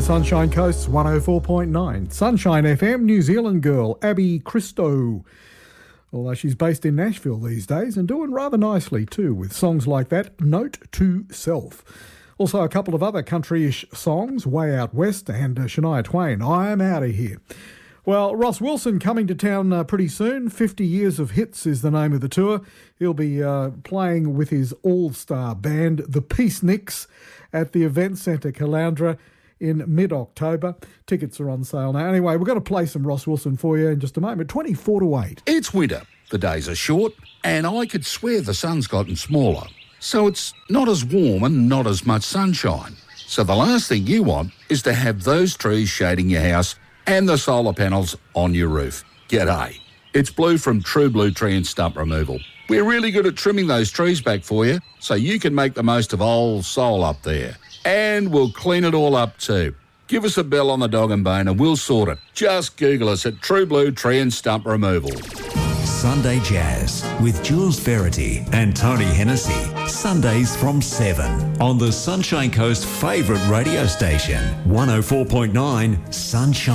the Sunshine Coast's 104.9. Sunshine FM, New Zealand girl Abby Christo. Although she's based in Nashville these days and doing rather nicely too with songs like that, Note to Self. Also a couple of other country-ish songs, Way Out West and Shania Twain, I Am Outta Here. Well, Ross Wilson coming to town pretty soon. 50 Years of Hits is the name of the tour. He'll be playing with his all-star band, the Peaceniks, at the Event Centre Caloundra in mid-October. Tickets are on sale now. Anyway, we're going to play some Ross Wilson for you in just a moment. 24 to 8. It's winter. The days are short, and I could swear the sun's gotten smaller. So it's not as warm and not as much sunshine. So the last thing you want is to have those trees shading your house and the solar panels on your roof. G'day. It's Blue from True Blue Tree and Stump Removal. We're really good at trimming those trees back for you so you can make the most of old soul up there. And we'll clean it all up too. Give us a bell on the dog and bone and we'll sort it. Just Google us at True Blue Tree and Stump Removal. Sunday Jazz with Jules Verity and Tony Hennessy. Sundays from 7 on the Sunshine Coast favourite radio station, 104.9 Sunshine.